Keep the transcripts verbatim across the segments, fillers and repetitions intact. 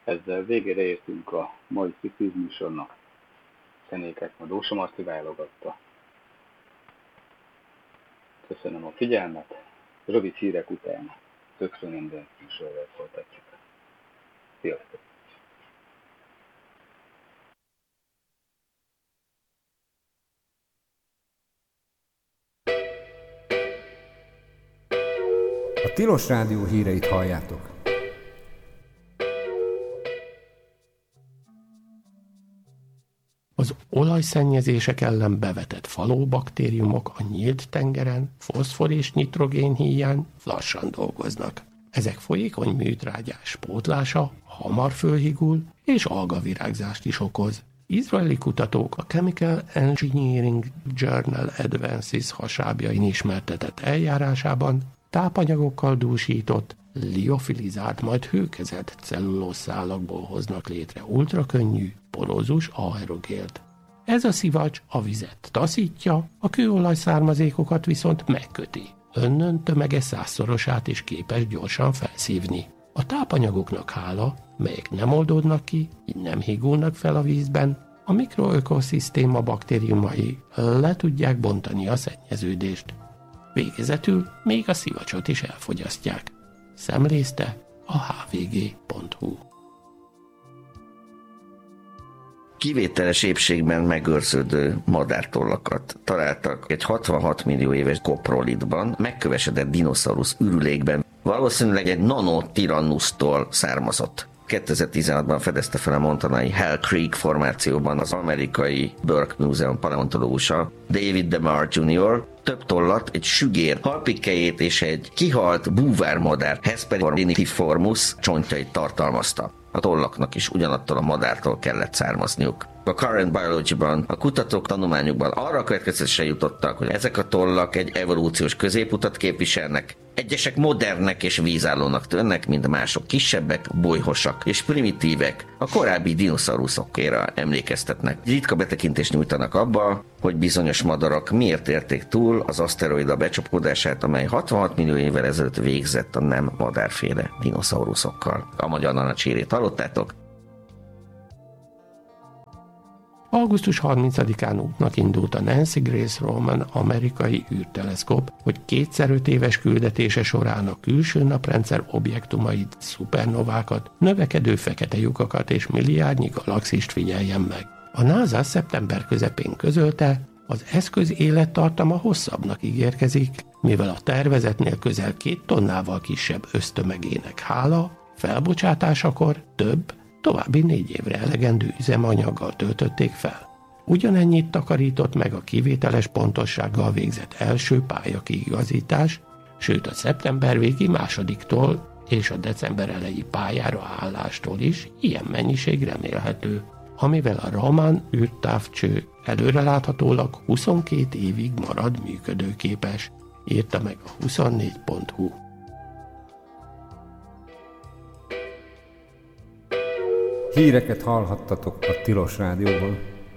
Ezzel végére értünk a mai Szifiz műsornak. Zenéket ma Dósa Marci válogatta. Köszönöm a figyelmet, rövid hírek után többször minden műsorral folytatjuk. Sziasztok! A Tilos Rádió híreit halljátok. Az olajszennyezések ellen bevetett falóbaktériumok a nyílt tengeren foszfor és nitrogén híján lassan dolgoznak. Ezek folyékony műtrágyás pótlása hamar fölhigul és algavirágzást is okoz. Izraeli kutatók a Chemical Engineering Journal Advances hasábjain ismertetett eljárásában tápanyagokkal dúsított, liofilizált, majd hőkezelt cellulószálakból hoznak létre ultrakönnyű, porózus aerogélt. Ez a szivacs a vizet taszítja, a kőolaj származékokat viszont megköti. Önnön tömege százszorosát is képes gyorsan felszívni. A tápanyagoknak hála, melyek nem oldódnak ki, így nem higulnak fel a vízben, a mikroökoszisztéma baktériumai le tudják bontani a szennyeződést. Végezetül még a szivacsot is elfogyasztják. Szemlézte a há vé gé pont hú. Kivételes épségben megőrződő madártollakat találtak egy hatvanhat millió éves koprolitban, megkövesedett dinoszaurusz ürülékben, valószínűleg egy nanotyrannusztól származott. kétezer-tizenhatban fedezte fel a montanai Hell Creek formációban az amerikai Burke Múzeum paleontológusa David DeMar junior több tollat, egy sügér halpikkelyét és egy kihalt búvármadár Hesperornithiformus csontjait tartalmazta. A tollaknak is ugyanattól a madártól kellett származniuk. A Current Biology-ban a kutatók tanulmányukban arra a következtetésre jutottak, hogy ezek a tollak egy evolúciós középutat képviselnek. Egyesek modernnek és vízállónak tűnnek, mint mások kisebbek, bolyhosak és primitívek, a korábbi dinoszauruszokkéra emlékeztetnek. Ritka betekintést nyújtanak abba, hogy bizonyos madarak miért érték túl az aszteroida becsapódását, amely hatvanhat millió évvel ezelőtt végzett a nem madárféle dinoszauruszokkal. A magyar nanacsírét hallottátok? augusztus harmincadikán útnak indult a Nancy Grace Roman amerikai űrteleszkóp, hogy kétszer öt éves küldetése során a külső naprendszer objektumait, szupernovákat, növekedő fekete lyukakat és milliárdnyi galaxist figyeljen meg. A NASA szeptember közepén közölte, az eszköz élettartama hosszabbnak ígérkezik, mivel a tervezetnél közel két tonnával kisebb ösztömegének hála, felbocsátásakor több, további négy évre elegendő üzemanyaggal töltötték fel. Ugyanennyit takarított meg a kivételes pontossággal végzett első pályakiigazítás, sőt a szeptember végi másodiktól és a december eleji pályára állástól is ilyen mennyiség remélhető, amivel a Raman űrtávcső előreláthatólag huszonkét évig marad működőképes, írta meg a huszonnégy pont hú. Híreket hallhattatok a Tilos Rádióban.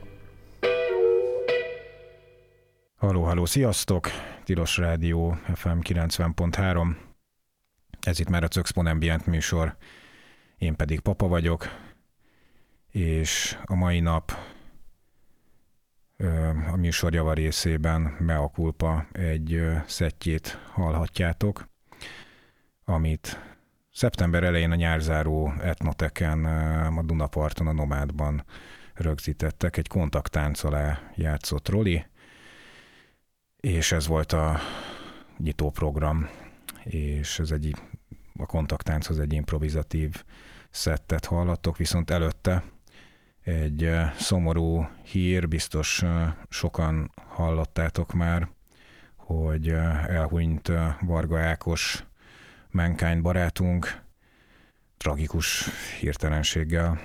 Halló, halló, sziasztok! Tilos Rádió ef em kilencven pont három. Ez itt már a Czöxpon Ambient műsor. Én pedig Papa vagyok, és a mai nap a műsor java részében Mea Culpa egy szettjét hallhatjátok, amit szeptember elején a nyárzáró etnoteken a Dunaparton, a Nomádban rögzítettek. Egy kontakttánc alá játszott Roli, és ez volt a nyitóprogram, és ez egy, a kontakttánchoz egy improvizatív szettet hallottok, viszont előtte egy szomorú hír, biztos sokan hallottátok már, hogy elhunyt Varga Ákos Mankind barátunk tragikus hirtelenséggel,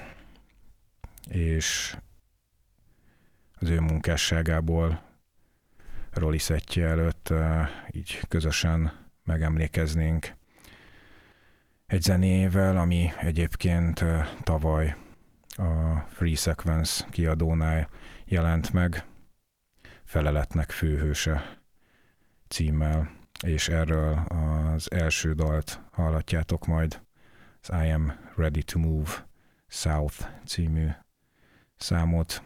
és az ő munkásságából Roli szettje előtt így közösen megemlékeznénk egy zenével, ami egyébként tavaly a Free Sequence kiadónál jelent meg, Feleletnek főhőse címmel, és erről az első dalt hallhatjátok majd, az I Am Ready to Move South című számot,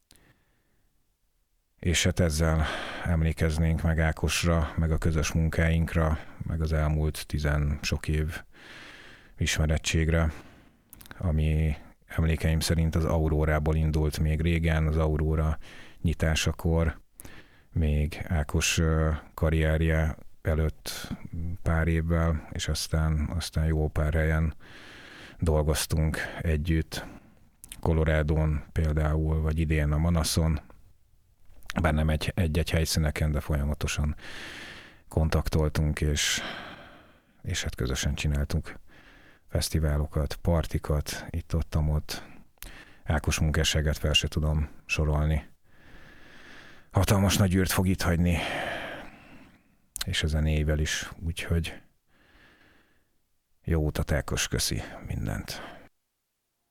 és hát ezzel emlékeznénk meg Ákosra, meg a közös munkáinkra, meg az elmúlt tizen sok év ismerettségre, ami emlékeim szerint az Aurórából indult még régen, az Auróra nyitásakor, még Ákos karrierje előtt pár évvel, és aztán, aztán jó pár helyen dolgoztunk együtt, Colorádón például, vagy idén a Manaszon, bár nem egy, egy-egy helyszíneken, de folyamatosan kontaktoltunk, és, és hát közösen csináltunk fesztiválokat, partikat, itt-ottam ott. Ákos munkásságát fel se tudom sorolni. Hatalmas nagy űrt fog itt hagyni, és a zenéivel is, úgyhogy jó utat Ákos, köszi mindent.